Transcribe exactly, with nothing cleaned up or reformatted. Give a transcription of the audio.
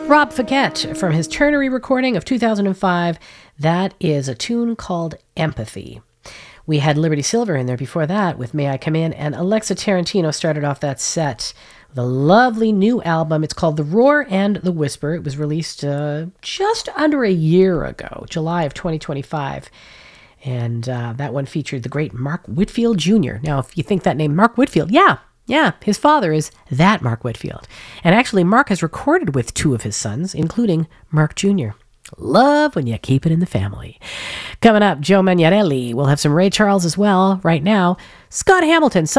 Rob Paquette from his Turnery recording of two thousand five. That is a tune called Empathy. We had Liberty Silver in there before that with May I Come In, and Alexa Tarantino started off that set with a lovely new album. It's called The Roar and the Whisper. It was released uh, just under a year ago, July of twenty twenty-five. And uh, that one featured the great Mark Whitfield Junior Now, if you think that name, Mark Whitfield, yeah, yeah, his father is that Mark Whitfield. And actually, Mark has recorded with two of his sons, including Mark Junior Love when you keep it in the family. Coming up, Joe Magnarelli. We'll have some Ray Charles as well. Right now, Scott Hamilton.